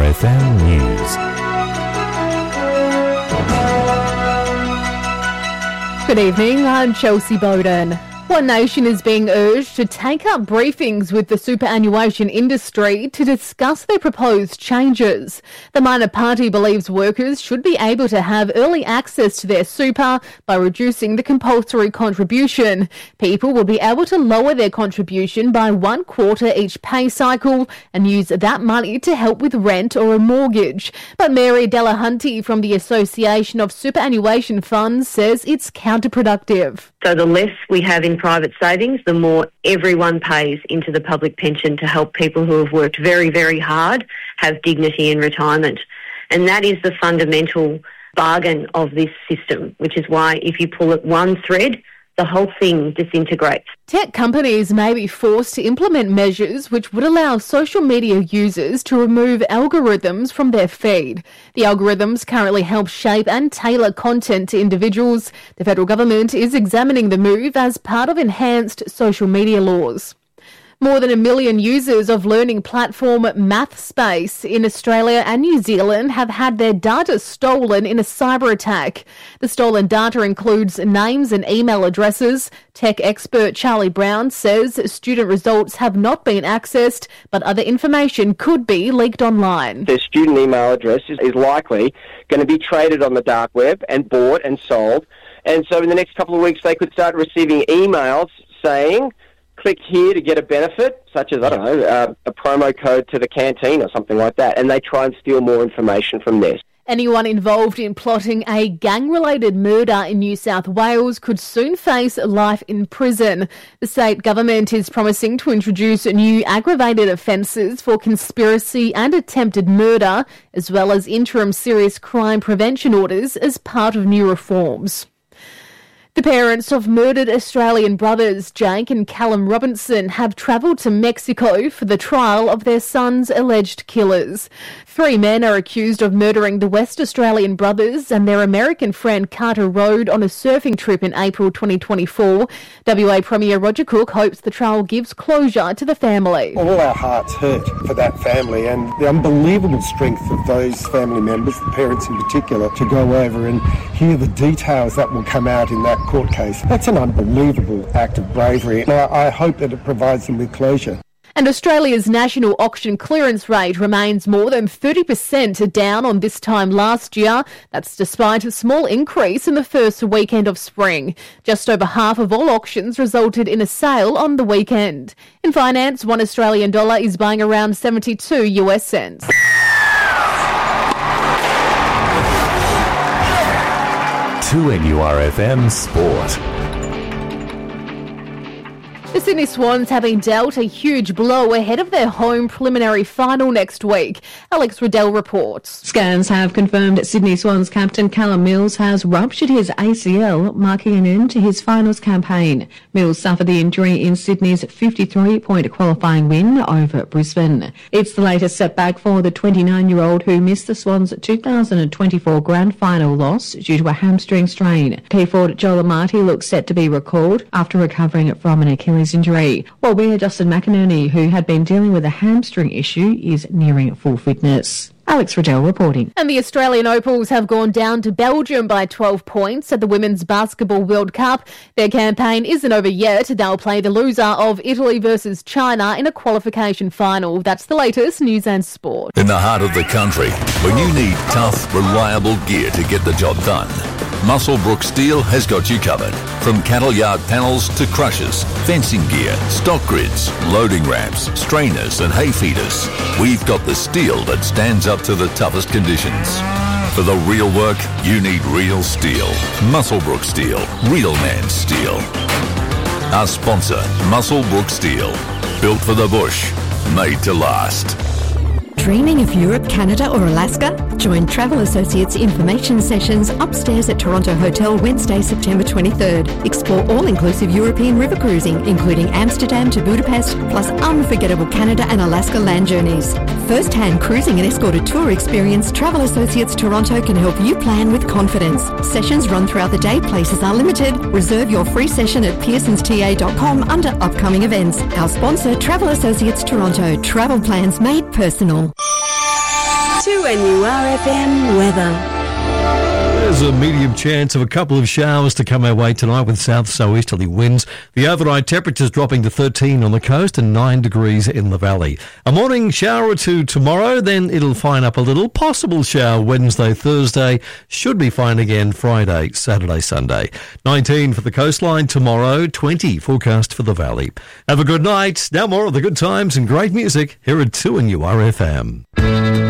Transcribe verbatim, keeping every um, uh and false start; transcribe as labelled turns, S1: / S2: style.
S1: F M News.
S2: Good evening, I'm Chelsea Bowden. One Nation is being urged to take up briefings with the superannuation industry to discuss their proposed changes. The minor party believes workers should be able to have early access to their super by reducing the compulsory contribution. People will be able to lower their contribution by one quarter each pay cycle and use that money to help with rent or a mortgage. But Mary Delahunty from the Association of Superannuation Funds says it's counterproductive.
S3: So the less we have in private savings, the more everyone pays into the public pension to help people who have worked very, very hard have dignity in retirement. And that is the fundamental bargain of this system, which is why if you pull at one thread, the whole thing disintegrates.
S2: Tech companies may be forced to implement measures which would allow social media users to remove algorithms from their feed. The algorithms currently help shape and tailor content to individuals. The federal government is examining the move as part of enhanced social media laws. More than a million users of learning platform MathSpace in Australia and New Zealand have had their data stolen in a cyber attack. The stolen data includes names and email addresses. Tech expert Charlie Brown says student results have not been accessed, but other information could be leaked online.
S4: Their student email address is, is likely going to be traded on the dark web and bought and sold. And so in the next couple of weeks, they could start receiving emails saying, click here to get a benefit, such as, I don't know, uh, a promo code to the canteen or something like that, and they try and steal more information from this.
S2: Anyone involved in plotting a gang-related murder in New South Wales could soon face life in prison. The state government is promising to introduce new aggravated offences for conspiracy and attempted murder, as well as interim serious crime prevention orders as part of new reforms. The parents of murdered Australian brothers Jake and Callum Robinson have travelled to Mexico for the trial of their son's alleged killers. Three men are accused of murdering the West Australian brothers and their American friend Carter Road on a surfing trip in April twenty twenty-four. W A Premier Roger Cook hopes the trial gives closure to the family.
S5: All our hearts hurt for that family and the unbelievable strength of those family members, the parents in particular, to go over and hear the details that will come out in that court case. That's an unbelievable act of bravery, and I, I hope that it provides them with closure.
S2: And Australia's national auction clearance rate remains more than thirty percent down on this time last year. That's despite a small increase in the first weekend of spring. Just over half of all auctions resulted in a sale on the weekend. In finance, one Australian dollar is buying around seventy-two U S cents.
S1: two N U R F M Sport.
S2: The Sydney Swans have been dealt a huge blow ahead of their home preliminary final next week. Alex Riddell reports.
S6: Scans have confirmed Sydney Swans captain Callum Mills has ruptured his A C L, marking an end to his finals campaign. Mills suffered the injury in Sydney's fifty-three point qualifying win over Brisbane. It's the latest setback for the twenty-nine-year-old who missed the Swans' two thousand twenty-four grand final loss due to a hamstring strain. Key forward Joel Amati looks set to be recalled after recovering from an Achilles injury, while Weir Justin McInerney, who had been dealing with a hamstring issue, is nearing full fitness. Alex Riddell reporting.
S2: And the Australian Opals have gone down to Belgium by twelve points at the Women's Basketball World Cup. Their campaign isn't over yet. They'll play the loser of Italy versus China in a qualification final. That's the latest news and sport.
S7: In the heart of the country, when you need tough, reliable gear to get the job done, Muswellbrook Steel has got you covered. From cattle yard panels to crushers, fencing gear, stock grids, loading ramps, strainers and hay feeders, we've got the steel that stands up to the toughest conditions. For the real work, you need real steel. Muswellbrook Steel. Real man steel. Our sponsor, Muswellbrook Steel. Built for the bush. Made to last.
S8: Dreaming of Europe, Canada or Alaska? Join Travel Associates information sessions upstairs at Toronto Hotel Wednesday, September twenty-third. Explore all-inclusive European river cruising, including Amsterdam to Budapest, plus unforgettable Canada and Alaska land journeys. First-hand cruising and escorted tour experience, Travel Associates Toronto can help you plan with confidence. Sessions run throughout the day, places are limited. Reserve your free session at pearsons t a dot com under upcoming events. Our sponsor, Travel Associates Toronto. Travel plans made personal.
S9: two N U R F M weather.
S10: There's a medium chance of a couple of showers to come our way tonight with south southeasterly winds. The overnight temperatures dropping to thirteen on the coast and nine degrees in the valley. A morning shower or two tomorrow, then it'll fine up a little. Possible shower Wednesday, Thursday. Should be fine again Friday, Saturday, Sunday. nineteen for the coastline tomorrow, twenty forecast for the valley. Have a good night. Now more of the good times and great music here at two N U R F M.